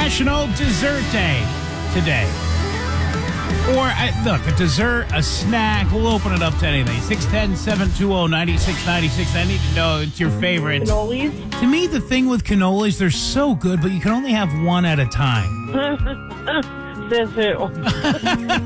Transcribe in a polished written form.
National Dessert Day today. Or, look, a dessert, a snack, we'll open it up to anything. 610-720-9696. I need to know it's your favorite. Cannolis? To me, the thing with cannolis, they're so good, but you can only have one at a time. Says who?